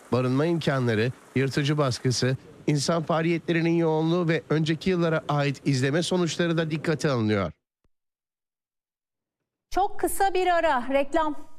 Barınma imkanları, yırtıcı baskısı, insan faaliyetlerinin yoğunluğu ve önceki yıllara ait izleme sonuçları da dikkate alınıyor. Çok kısa bir ara, reklam.